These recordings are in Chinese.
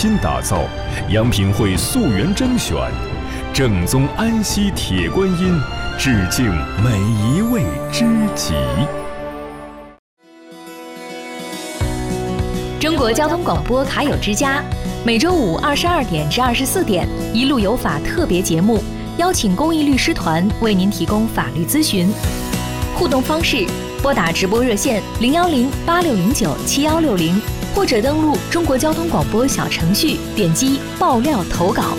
心打造，阳平会溯源甄选，正宗安溪铁观音，致敬每一位知己。 中国交通广播卡友之家，每周五22点至24点，一路有法特别节目，邀请公益律师团为您提供法律咨询。互动方式：拨打直播热线010-8609-7160，或者登录中国交通广播小程序，点击爆料投稿。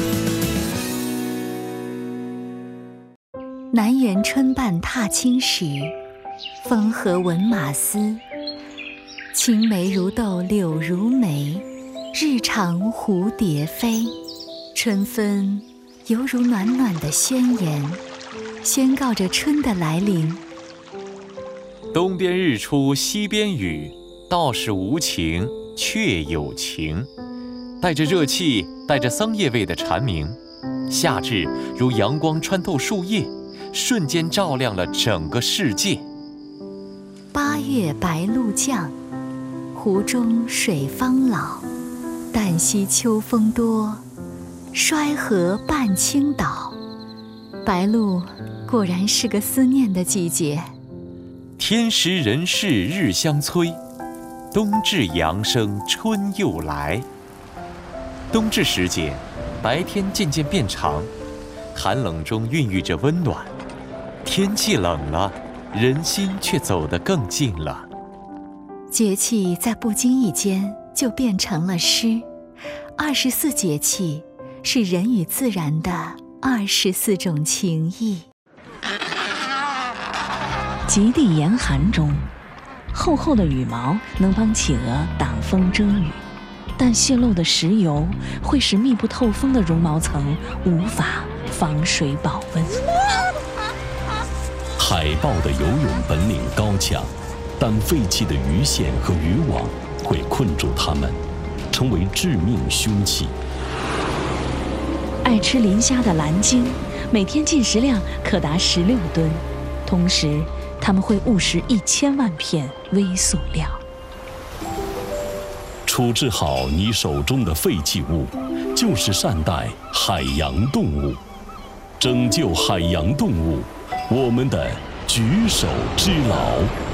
南园春半踏青时，风和闻马嘶。青梅如豆柳如眉，日长蝴蝶飞。春分犹如暖暖的宣言，宣告着春的来临。 东边日出西边雨，道是无晴却有情。带着热气，带着桑叶味的蝉鸣，夏至如阳光穿透树叶，瞬间照亮了整个世界。 8月白露降，湖中水方老。旦夕秋风多，衰河半倾倒。白露果然是个思念的季节。 天时人事日相催，冬至阳生春又来。冬至时节，白天渐渐变长，寒冷中孕育着温暖。天气冷了，人心却走得更近了。 节气在不经意间就变成了诗。24节气是人与自然的24种情谊。 极地严寒中，厚厚的羽毛能帮企鹅挡风遮雨，但泄漏的石油会使密不透风的绒毛层无法防水保温。 海豹的游泳本领高强，但废弃的鱼线和渔网会困住它们，成为致命凶器。 爱吃磷虾的蓝鲸，每天进食量可达16吨，同时它们会误食1000万片微塑料。 处置好你手中的废弃物，就是善待海洋动物，拯救海洋动物，我们的举手之劳。